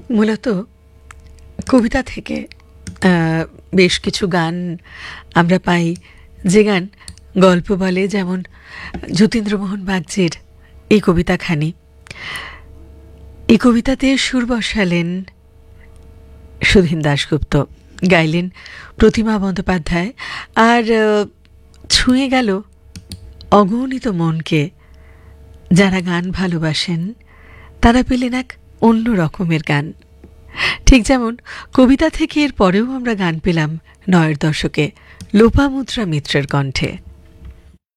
মূলত কবিতা থেকে বেশ কিছু গান আমরা পাই, যে গান গল্প বলে। যেমন যতীন্দ্রমোহন বাগচির এই কবিতাখানি, এই কবিতাতে সুর বসালেন সুধীন দাশগুপ্ত, গাইলেন প্রতিমা বন্দ্যোপাধ্যায়, আর ছুঁয়ে গেল অগণিত মনকে। যারা গান ভালোবাসেন তারা পেলেন এক অন্য রকমের গান। ঠিক যেমন কবিতা থেকে এর পরেও আমরা গান পেলাম ৯-এর দশকে লোপামুদ্রা মিত্রের কণ্ঠে।